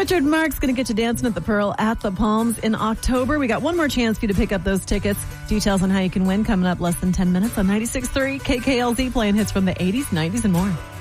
Richard Mark's going to get you dancing at the Pearl at the Palms in October. We got one more chance for you to pick up those tickets. Details on how you can win coming up less than 10 minutes on 96.3 KKLZ, playing hits from the 80s, 90s, and more.